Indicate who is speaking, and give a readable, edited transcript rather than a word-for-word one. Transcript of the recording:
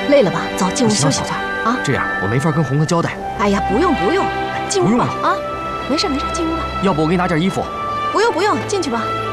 Speaker 1: 累了吧？走，进屋休息会儿啊。
Speaker 2: 这样我没法跟红哥交代。
Speaker 1: 哎呀，不用，进屋吧啊，没事，进屋吧。
Speaker 2: 要不我给你拿件衣服？
Speaker 1: 不用，进去吧。